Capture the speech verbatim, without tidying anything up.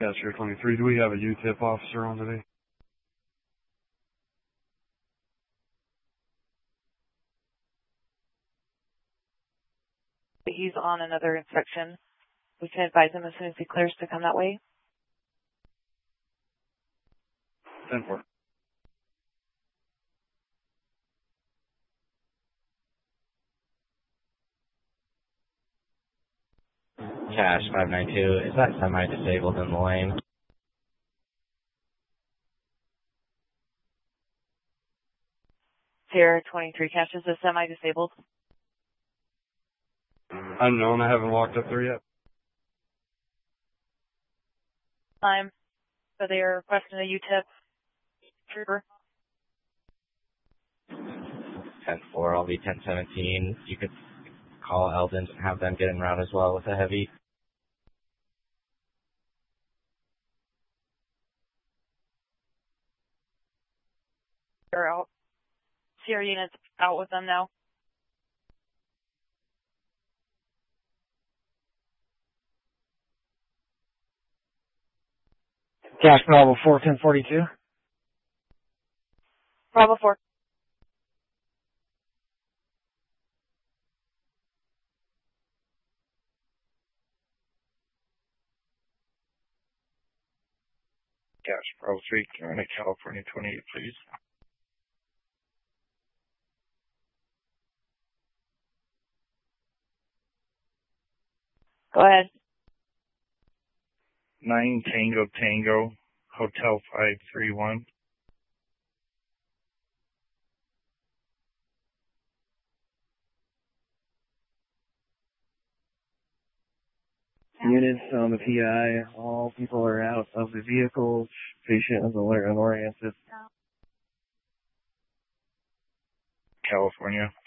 Cashier twenty-three, do we have a U T I P officer on today? He's on another inspection. We can advise him as soon as he clears to come that way. ten four. Cash five nine two, is that semi-disabled in the lane? Sierra twenty-three, Cash is a semi-disabled. Unknown, I haven't walked up there yet. Time. So they are requesting a U T I P. Trooper. ten four, I'll be ten seventeen. You could call Eldon and have them get in route as well with a heavy. They're out. Sierra unit's out with them now. Cash Bravo four, ten forty-two. Bravo four. Cash Bravo three, Carolina, California twenty-eight, please. Go ahead. nine Tango Tango, Hotel five three one. Units on the P I, all people are out of the vehicle. Patient is alert and oriented. California.